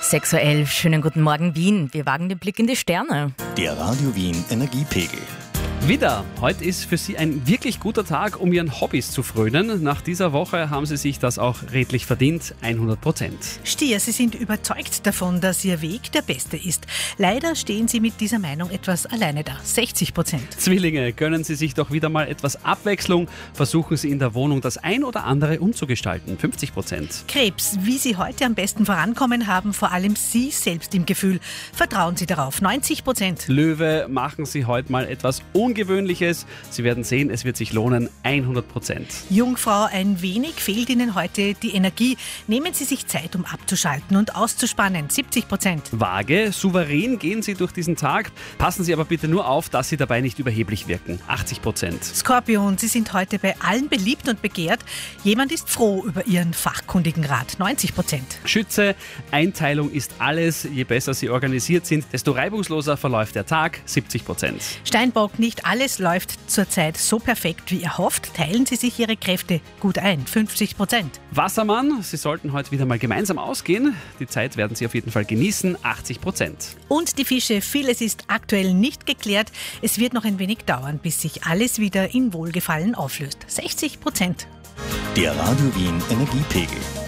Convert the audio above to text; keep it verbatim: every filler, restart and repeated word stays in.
sechs Uhr elf, schönen guten Morgen Wien. Wir wagen den Blick in die Sterne. Der Radio Wien Energiepegel. Wieder, heute ist für Sie ein wirklich guter Tag, um Ihren Hobbys zu frönen. Nach dieser Woche haben Sie sich das auch redlich verdient, hundert Prozent. Stier, Sie sind überzeugt davon, dass Ihr Weg der beste ist. Leider stehen Sie mit dieser Meinung etwas alleine da, sechzig Prozent. Zwillinge, gönnen Sie sich doch wieder mal etwas Abwechslung. Versuchen Sie in der Wohnung das ein oder andere umzugestalten, fünfzig Prozent. Krebs, wie Sie heute am besten vorankommen, haben vor allem Sie selbst im Gefühl. Vertrauen Sie darauf, neunzig Prozent. Löwe, machen Sie heute mal etwas Ungewöhnliches. Sie werden sehen, es wird sich lohnen, hundert Prozent. Jungfrau, ein wenig fehlt Ihnen heute die Energie. Nehmen Sie sich Zeit, um abzuschalten und auszuspannen, siebzig Prozent. Waage, souverän gehen Sie durch diesen Tag. Passen Sie aber bitte nur auf, dass Sie dabei nicht überheblich wirken, achtzig Prozent. Skorpion, Sie sind heute bei allen beliebt und begehrt. Jemand ist froh über Ihren fachkundigen Rat, neunzig Prozent. Schütze, Einteilung ist alles. Je besser Sie organisiert sind, desto reibungsloser verläuft der Tag, siebzig Prozent. Steinbock, nicht alles läuft zurzeit so perfekt, wie ihr hofft. Teilen Sie sich Ihre Kräfte gut ein, fünfzig Prozent. Wassermann, Sie sollten heute wieder mal gemeinsam ausgehen. Die Zeit werden Sie auf jeden Fall genießen, achtzig Prozent. Und die Fische, vieles ist aktuell nicht geklärt. Es wird noch ein wenig dauern, bis sich alles wieder in Wohlgefallen auflöst, sechzig Prozent. Der Radio Wien Energiepegel.